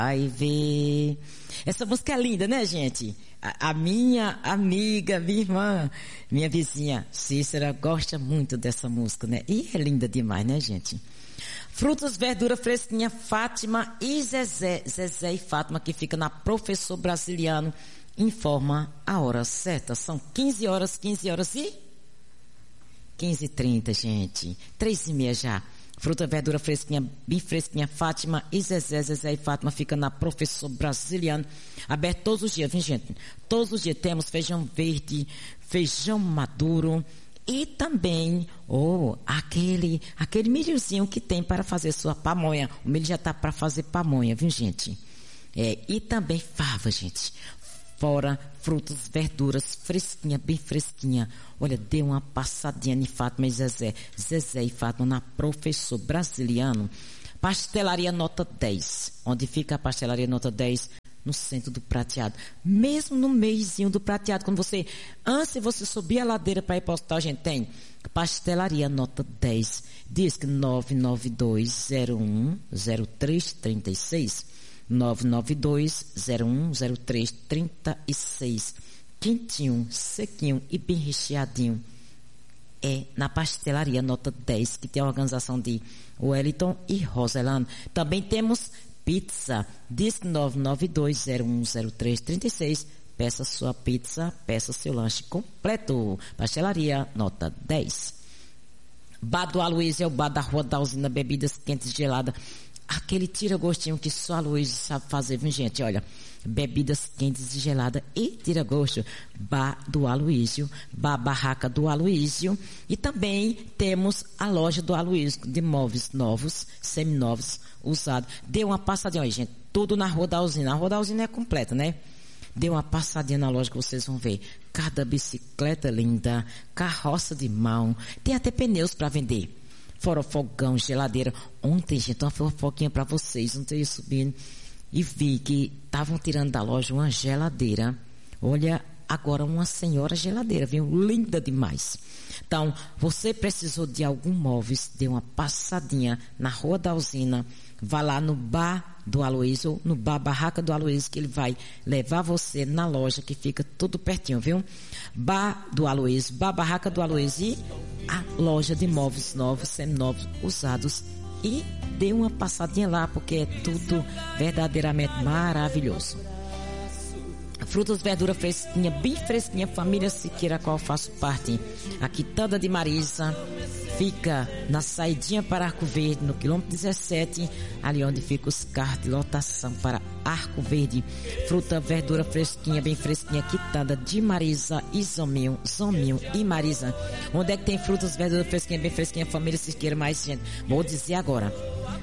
Vai ver. Essa música é linda, né, gente? A minha amiga, minha irmã, minha vizinha Cícera gosta muito dessa música, né? E é linda demais, né, gente? Frutas, verdura fresquinha, Fátima e Zezé. Zezé e Fátima, que fica na Professor Brasiliano, informa a hora certa. São 15 horas e 15h30, gente. 3h30 já. Fruta, verdura fresquinha, bem fresquinha, Fátima e Zezé. Zezé e Fátima fica na Professor Brasiliano. Aberto todos os dias, viu, gente? Todos os dias temos feijão verde, feijão maduro e também aquele milhozinho que tem para fazer sua pamonha. O milho já está para fazer pamonha, viu, gente? E também fava, gente. Fora frutas, verduras, fresquinha, bem fresquinha. Olha, dê uma passadinha em Fátima e Zezé. Zezé e Fátima na Professor Brasiliano. Pastelaria Nota 10. Onde fica a Pastelaria Nota 10? No centro do Prateado. Mesmo no meiozinho do Prateado. Quando você, antes de você subir a ladeira para ir para o hospital, a gente tem Pastelaria Nota 10. Diz que 992010336. 992010336. Quentinho, sequinho e bem recheadinho. É na Pastelaria Nota 10, que tem a organização de Wellington e Roselano. Também temos pizza. Diz 992010336. Peça sua pizza, peça seu lanche completo. Pastelaria Nota 10. Bar do Aloysio é o bar da Rua da Usina, bebidas quentes geladas. Aquele tira-gostinho que só a Aloysio sabe fazer, viu, gente? Olha, bebidas quentes e geladas e tira-gosto. Bar do Aloysio, barraca do Aloysio. E também temos a loja do Aloysio, de móveis novos, seminovos, usados. Dê uma passadinha, olha, gente, tudo na Rua da Usina. A Rua da Usina é completa, né? Dê uma passadinha na loja que vocês vão ver. Cada bicicleta linda, carroça de mão, tem até pneus para vender. Fora fogão, geladeira. Ontem, gente, uma fofoquinha para vocês. Ontem eu subindo e vi que estavam tirando da loja uma geladeira. Olha, agora uma senhora geladeira, viu? Linda demais. Então, você precisou de algum móveis, dê uma passadinha na Rua da Usina. Vá lá no bar do Aloysio, no bar Barraca do Aloysio, que ele vai levar você na loja, que fica tudo pertinho, viu? Bar do Aloysio, bar Barraca do Aloysio e a loja de móveis novos, seminovos, usados. E dê uma passadinha lá, porque é tudo verdadeiramente maravilhoso. Frutas, verdura fresquinha, bem fresquinha, família Siqueira, a qual faço parte. A Quitanda de Marisa fica na saidinha para Arco Verde, no quilômetro 17, ali onde fica os carros de lotação para Arco Verde. Fruta, verdura fresquinha, bem fresquinha, Quitanda de Marisa e Zominho e Marisa. Onde é que tem frutas, verdura fresquinha, bem fresquinha, família Siqueira, mais gente? Vou dizer agora.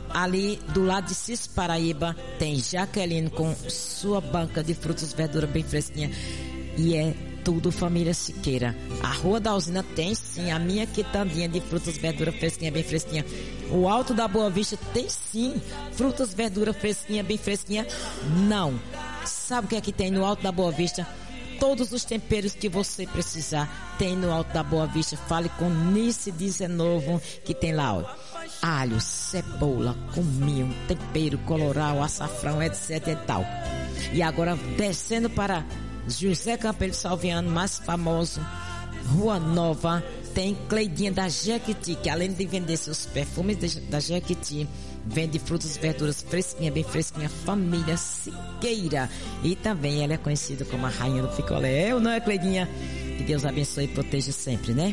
Ali do lado de Cis Paraíba tem Jaqueline com sua banca de frutas, verdura bem fresquinha. E é tudo família Siqueira. A Rua da Usina tem sim a minha quitandinha de frutas, verdura fresquinha, bem fresquinha. O Alto da Boa Vista tem sim frutas, verdura fresquinha, bem fresquinha. Não. Sabe o que é que tem no Alto da Boa Vista? Todos os temperos que você precisar tem no Alto da Boa Vista. Fale com Nice 19, que tem lá, ó, alho, cebola, cominho, tempero, colorau, açafrão, etc e tal. E agora descendo para José Campelo Salviano, mais famoso, Rua Nova, tem Cleidinha da Jequiti, que além de vender seus perfumes da Jequiti, vende frutas e verduras fresquinha, bem fresquinha, família Siqueira. E também ela é conhecida como a rainha do picolé. Eu não é, Cleidinha? Que Deus abençoe e proteja sempre, né?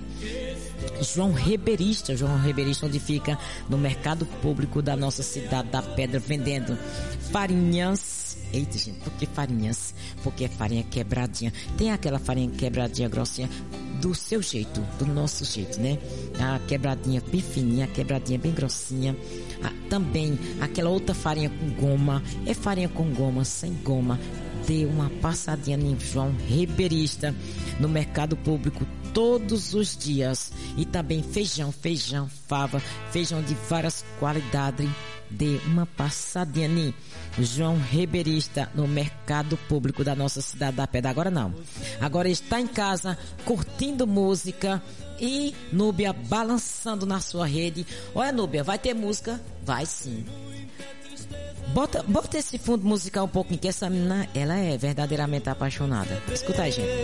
João Ribeirista, onde fica no mercado público da nossa cidade da Pedra, vendendo farinhas. Eita, gente, por que farinhas? Porque é farinha quebradinha. Tem aquela farinha quebradinha grossinha do seu jeito, do nosso jeito, né? A quebradinha bem fininha, a quebradinha bem grossinha. Também aquela outra farinha com goma. É farinha com goma, sem goma. Dê uma passadinha em João Ribeirista, no mercado público, todos os dias. E também feijão, fava, feijão de várias qualidades. Dê uma passadinha em João Ribeirista, no mercado público da nossa cidade da Pedra. Agora não. Agora está em casa, curtindo música e Núbia balançando na sua rede. Olha, Núbia, vai ter música? Vai sim. Bota esse fundo musical um pouquinho, que essa menina, ela é verdadeiramente apaixonada. Escuta aí, gente.